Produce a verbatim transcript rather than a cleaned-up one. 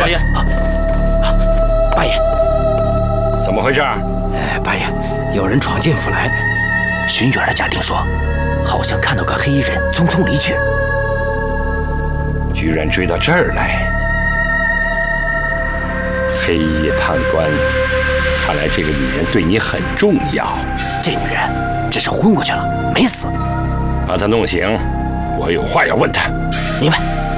八爷，啊啊，八爷， 怎么回事？ 呃，八爷，有人闯进府来。巡园的家丁说，好像看到个黑衣人匆匆离去。 居然追到这儿来！黑夜判官，看来这个女人对你很重要。 这女人只是昏过去了，没死。 把她弄醒，我有话要问她。 明白。